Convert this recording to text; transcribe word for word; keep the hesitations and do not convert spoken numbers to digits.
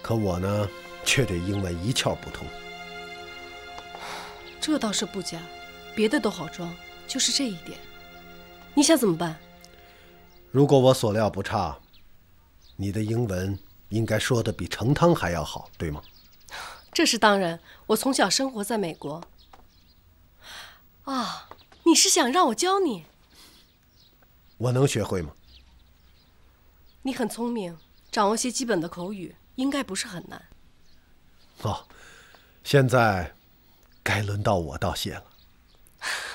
可我呢，却对英文一窍不通。 这倒是不假，别的都好装，就是这一点。你想怎么办？ 如果我所料不差，你的英文应该说得比程汤还要好，对吗？ 这是当然，我从小生活在美国。啊，你是想让我教你？ 我能学会吗？ 你很聪明，掌握些基本的口语应该不是很难。 哦，现在该轮到我道谢了。